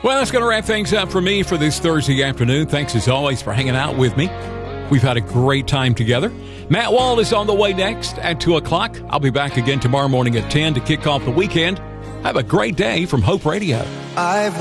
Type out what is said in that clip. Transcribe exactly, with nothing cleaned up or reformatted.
Well, that's going to wrap things up for me for this Thursday afternoon. Thanks, as always, for hanging out with me. We've had a great time together. Matt Wald is on the way next at two o'clock. I'll be back again tomorrow morning at ten to kick off the weekend. Have a great day from Hope Radio. I've